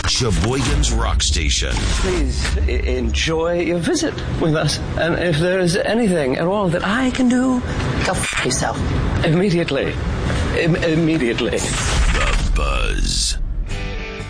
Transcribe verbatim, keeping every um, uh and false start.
Sheboygan's Rock Station. Please I- enjoy your visit with us. And if there's anything at all that I can do, go f*** yourself. Immediately. Im- immediately. The Buzz.